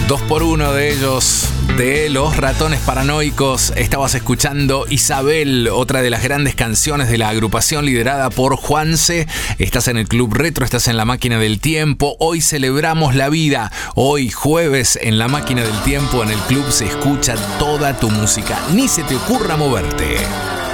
Dos por uno de ellos, de Los Ratones Paranoicos. Estabas escuchando Isabel, otra de las grandes canciones de la agrupación liderada por Juanse. Estás en el Club Retro, estás en la Máquina del Tiempo. Hoy celebramos la vida. Hoy jueves en la Máquina del Tiempo, en el club se escucha toda tu música. Ni se te ocurra moverte.